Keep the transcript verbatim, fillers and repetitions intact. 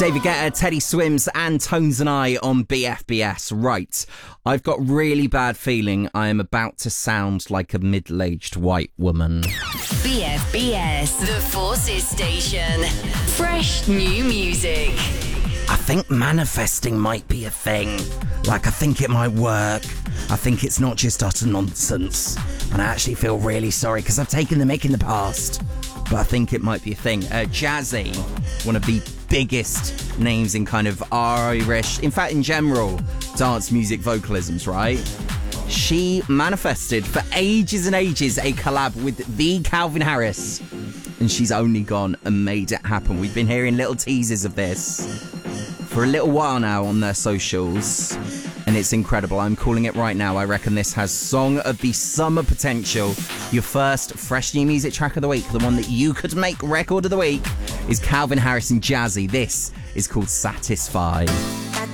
David Guetta, Teddy Swims and Tones and I on B F B S. Right, I've got really bad feeling I am about to sound like a middle-aged white woman. B F B S, the Forces Station. Fresh new music. I think manifesting might be a thing. Like, I think it might work. I think it's not just utter nonsense. And I actually feel really sorry because I've taken the mick in the past. But I think it might be a thing. Uh, Jazzy, one of the biggest names in kind of Irish, in fact, in general, dance music vocalisms, right? She manifested for ages and ages a collab with the Calvin Harris. And she's only gone and made it happen. We've been hearing little teasers of this for a little while now on their socials. And it's incredible. I'm calling it right now. I reckon this has Song of the Summer potential. Your first fresh new music track of the week, the one that you could make record of the week, is Calvin Harris and Jazzy. This is called Satisfy.